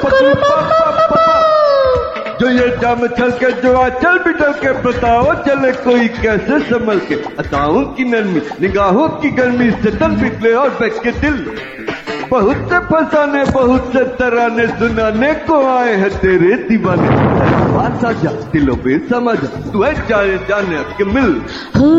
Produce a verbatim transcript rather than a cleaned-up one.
जो ये जाम चल के जो चल भी चल के बताओ चले कोई कैसे संभल के। अदाओं की नरमी निगाहों की गर्मी से तन पिघले और बह के दिल। बहुत से फसाने बहुत से तराने सुनाने को आए हैं तेरे दीवाने। बात साझा दिलों पे समझ तू है जाने जाने के मिल।